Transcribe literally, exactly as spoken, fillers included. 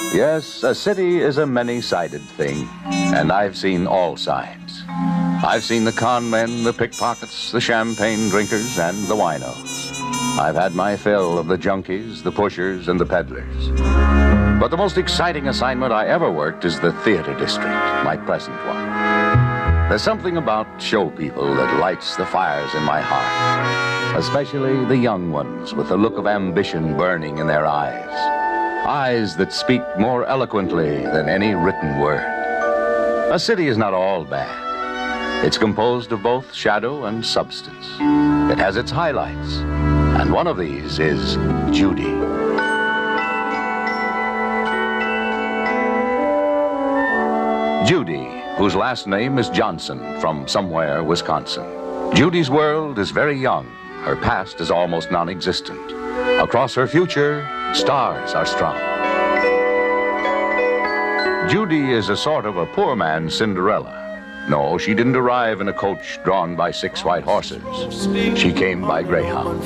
Yes, a city is a many-sided thing, and I've seen all sides. I've seen the con men, the pickpockets, the champagne drinkers, and the winos. I've had my fill of the junkies, the pushers, and the peddlers. But the most exciting assignment I ever worked is the theater district, my present one. There's something about show people that lights the fires in my heart, especially the young ones with the look of ambition burning in their eyes. Eyes that speak more eloquently than any written word. A city is not all bad. It's composed of both shadow and substance. It has its highlights, and one of these is Judy. Judy, whose last name is Johnson, from somewhere, Wisconsin. Judy's world is very young. Her past is almost non-existent. Across her future, stars are strung. Judy is a sort of a poor man's Cinderella. No, she didn't arrive in a coach drawn by six white horses. She came by Greyhound.